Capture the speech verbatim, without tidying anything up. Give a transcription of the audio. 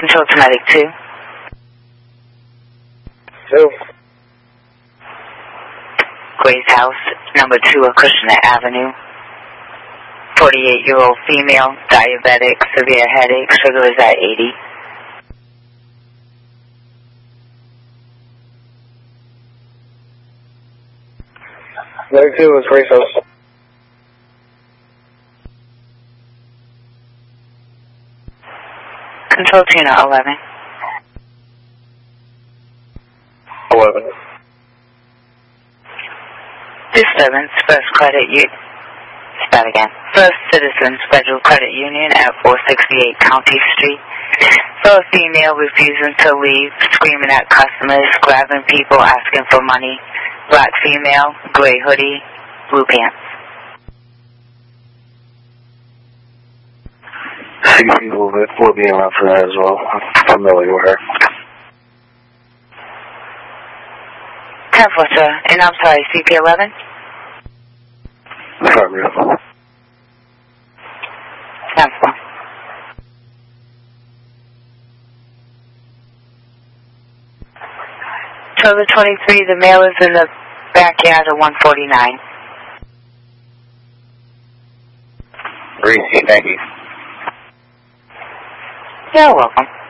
Control to Medic two. Two. Grace House, number two, Acushnet Avenue. forty-eight-year-old female, diabetic, severe headache, sugar is at eighty. Medic two is Grace House. Control Tina eleven. eleven. Disturbance, First Credit Union. Start again. First Citizens Federal Credit Union at four sixty-eight County Street. Saw a female refusing to leave, screaming at customers, grabbing people, asking for money. Black female, gray hoodie, blue pants. See people that will be around for that as well. I'm familiar with her. ten four, sir. And I'm sorry, C P eleven? Affirmative. ten four. twelve twenty-three, the male is in the backyard of one forty-nine. Reese, thank you. You're welcome.